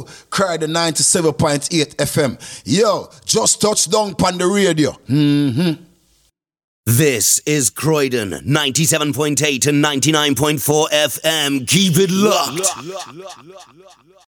Cry the 97.8 FM. Yo, just touched down on the radio. This is Croydon 97.8 and 99.4 FM. Keep it locked.